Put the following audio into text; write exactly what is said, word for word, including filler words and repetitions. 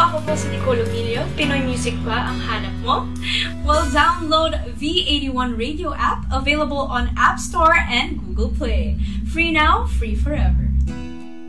ako po si Nicole Emilio. Pinoy Music ba ang hanap mo? Well, download V eighty-one Radio app, available on App Store and Google Play. Free now, free forever.